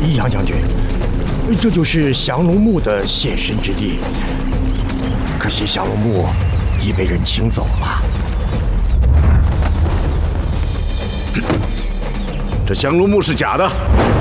杨将军，这就是降龙木的现身之地。可惜降龙木已被人请走了。 这降龙木是假的，